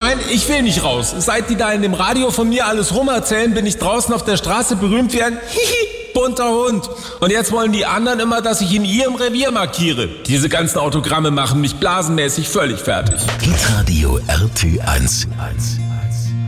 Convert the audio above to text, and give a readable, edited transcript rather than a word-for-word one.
Nein, ich will nicht raus. Seit die da in dem Radio von mir alles rumerzählen, bin ich draußen auf der Straße berühmt wie ein bunter Hund. Und jetzt wollen die anderen immer, dass ich in ihrem Revier markiere. Diese ganzen Autogramme machen mich blasenmäßig völlig fertig. Hitradio RT1.